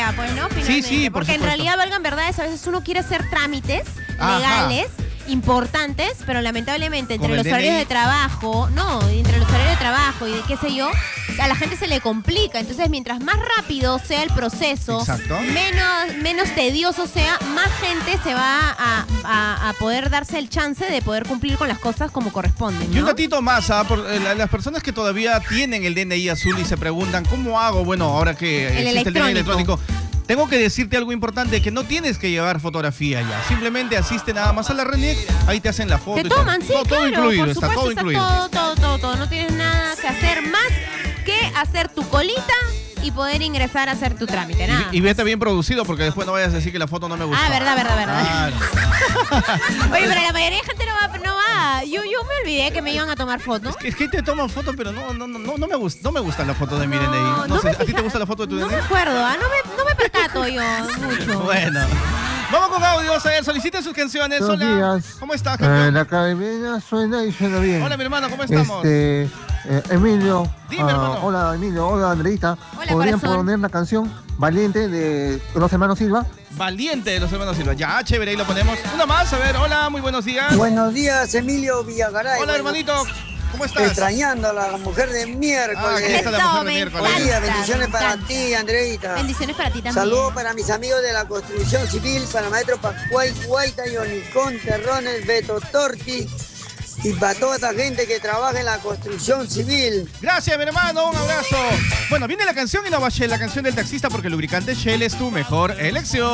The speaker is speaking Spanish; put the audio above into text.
sea, pues, ¿no? Sí, sí, por porque en supuesto. realidad, valgan verdades, a veces uno quiere hacer trámites Ajá. legales importantes, pero lamentablemente entre Con el los horarios DNI. de trabajo, entre los horarios de trabajo y de qué sé yo, a la gente se le complica. Entonces, mientras más rápido sea el proceso, Exacto. menos tedioso sea, más gente se va a poder darse el chance de poder cumplir con las cosas como corresponden, Y un ¿no? datito más, las personas que todavía tienen el DNI azul y se preguntan, ¿cómo hago? Bueno, ahora que existe el DNI electrónico. Tengo que decirte algo importante, que no tienes que llevar fotografía ya. Simplemente asiste nada más a la RENIEC, ahí te hacen la foto. Te y todo. toman, sí, todo, claro, todo incluido, por está supuesto, todo incluido. todo. No tienes nada que hacer más que hacer tu colita y poder ingresar a hacer tu trámite, nada. Y vete bien producido, porque después no vayas a decir que la foto no me gusta. Ah, verdad. Claro. Oye, pero la mayoría de gente no va. Yo me olvidé que me iban a tomar fotos. Es que te toman fotos, pero no me gusta la foto de mi DNI. No No sé, me ¿a ti te fija- gusta la foto de tu No DNI? me acuerdo, no me percato yo mucho. Bueno. Vamos con audios, a ver, soliciten sus canciones. Buenos Hola. días. ¿Cómo estás, campeón? La academia suena y suena bien. Hola, mi hermano, ¿cómo estamos? Emilio. Dime, hermano. Hola, Emilio. Hola, Andreita. Hola, ¿Podrían corazón. poner la canción Valiente de los hermanos Silva? Valiente de los hermanos Silva. Ya, chévere, ahí lo ponemos. Una más, a ver, hola, muy buenos días. Buenos días, Emilio Villagaray. Hola, hermanito, ¿cómo estás? Extrañando a la mujer de miércoles. Aquí está la mujer de me miércoles. Buen día, encanta, bendiciones me para encanta. ti, Andreita. Bendiciones para ti también. Saludos para mis amigos de la construcción civil, para Maestro Pascual Guaita, Yonicón Terrones, Beto Torti y para toda esta gente que trabaja en la construcción civil. Gracias, mi hermano, un abrazo. Bueno, viene la canción Innova Shell, la canción del taxista, porque el lubricante Shell es tu mejor elección.